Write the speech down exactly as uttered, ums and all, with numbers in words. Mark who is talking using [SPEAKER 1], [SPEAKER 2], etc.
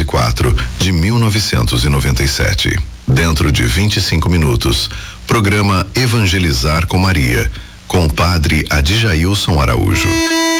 [SPEAKER 1] e quatro de mil novecentos e noventa e sete. Dentro de vinte e cinco minutos, programa Evangelizar com Maria, com o padre Adjailson Araújo.